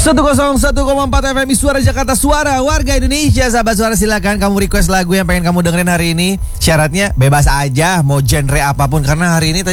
101,4 FM Suara Jakarta, suara warga Indonesia. Sahabat Suara, silakan kamu request lagu yang pengen kamu dengerin hari ini. Syaratnya bebas aja, mau genre apapun, karena hari ini